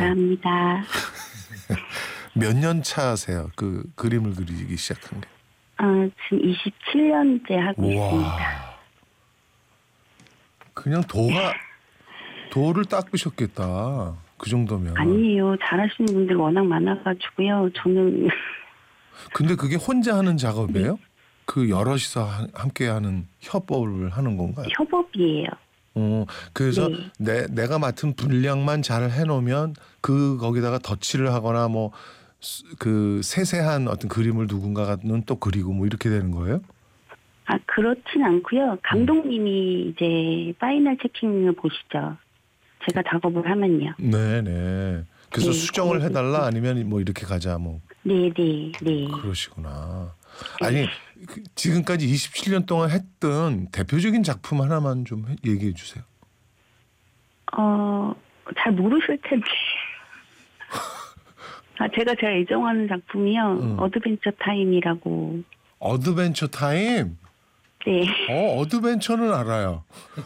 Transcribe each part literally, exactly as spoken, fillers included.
감사합니다. 몇 년 차세요? 그 그림을 그리기 시작한 게? 아, 지금 이십칠 년째 하고 우와. 있습니다. 그냥 도가 도를 닦으셨겠다. 그 정도면. 아니에요. 잘하시는 분들 워낙 많아가지고요. 저는 근데 그게 혼자 하는 작업이에요? 네. 그 여럿이서 하- 함께 하는 협업을 하는 건가요? 협업이에요. 어, 그래서 네. 내, 내가 맡은 분량만 잘 해놓으면 그 거기다가 덧칠을 하거나 뭐 그 세세한 어떤 그림을 누군가는 또 그리고 뭐 이렇게 되는 거예요? 아, 그렇진 않고요. 감독님이 이제 파이널 체킹을 보시죠. 제가 작업을 하면요. 네네. 그래서 네, 수정을 그거 해달라 있고. 아니면 뭐 이렇게 가자 뭐 네, 네, 네. 그러시구나. 아니 그 지금까지 이십칠 년 동안 했던 대표적인 작품 하나만 좀 해- 얘기해 주세요. 어, 잘 모르실 텐데. 아, 제가 제일 애정하는 작품이요. 음. 어드벤처 타임이라고. 어드벤처 타임. 네. 어 어드벤처는 알아요.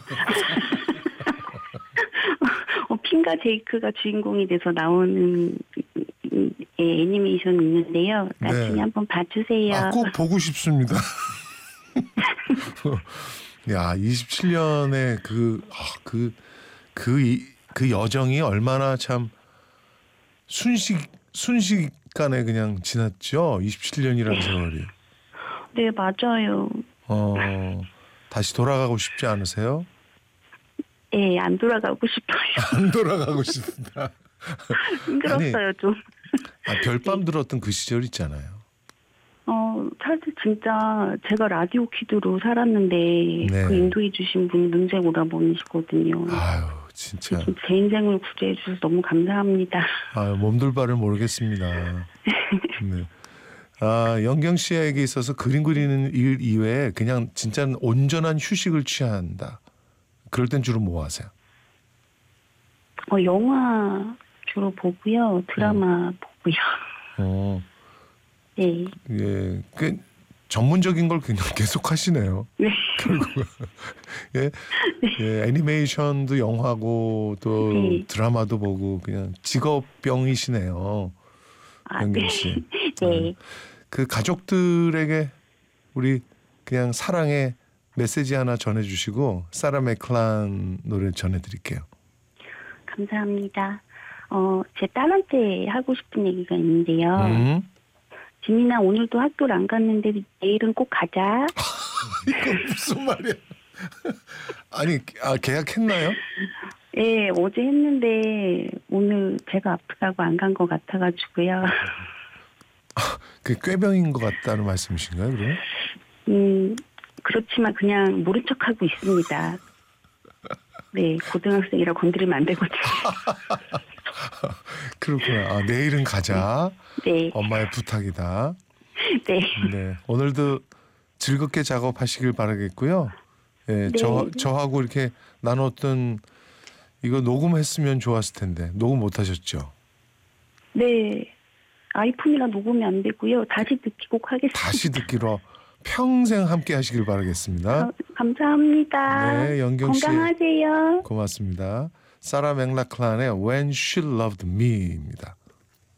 어, 핀과 제이크가 주인공이 돼서 나오는 음, 예, 애니메이션이 있는데요. 나중에 네. 한번 봐주세요. 아, 꼭 보고 싶습니다. 야, 이십칠 년의 그, 아, 그, 그, 이- 그 여정이 얼마나 참 순식, 순식간에 그냥 지났죠? 이십칠 년이라는 세월이. 네, 맞아요. 어, 다시 돌아가고 싶지 않으세요? 예, 안 돌아가고 싶어요. 안 돌아가고 싶다. 힘들었어요, 좀. 아, 별밤 들었던 그 시절 있잖아요. 어, 사실 진짜 제가 라디오 키드로 살았는데 네. 그 인도해 주신 분이 문제 오라버니시거든요. 아유, 진짜. 진짜 제 인생을 구제해 주셔서 너무 감사합니다. 아, 몸둘 바를 모르겠습니다. 네. 아, 영경 씨에게 있어서 그림 그리는 일 이외에 그냥 진짜 온전한 휴식을 취한다. 그럴 땐 주로 뭐 하세요? 어, 영화 주로 보고요. 드라마 보고요. 어, 네. 예, 그 전문적인 걸 그냥 계속 하시네요. 네. 결국은 예, 예, 애니메이션도 영화고 또 네. 드라마도 보고 그냥 직업병이시네요. 아, 영경 네. 씨. 네. 그 가족들에게 우리 그냥 사랑의 메시지 하나 전해주시고 사라 맥클란 노래 전해드릴게요. 감사합니다. 어, 제 딸한테 하고 싶은 얘기가 있는데요. 음? 지민아, 오늘도 학교를 안 갔는데 내일은 꼭 가자. 이거 무슨 말이야? 아니, 아 계약했나요? 예, 어제 했는데 오늘 제가 아프다고 안 간 것 같아가지고요. 그 꾀병인 것 같다는 말씀이신가요, 그러면? 음, 그렇지만 그냥 모른 척하고 있습니다. 네, 고등학생이라 건드리면 안 되거든요. 그렇구나. 아, 내일은 가자. 네, 엄마의 부탁이다. 네, 네, 오늘도 즐겁게 작업하시길 바라겠고요. 예, 네. 저 저하고 이렇게 나눴던 이거 녹음했으면 좋았을 텐데 녹음 못 하셨죠? 네. 아이폰이라 녹음이 안 되고요. 다시 듣기 꼭 하겠습니다. 다시 듣기로 평생 함께 하시길 바라겠습니다. 가- 감사합니다. 네, 영경 씨. 건강하세요. 고맙습니다. 사라 맥락클란의 When She Loved Me입니다.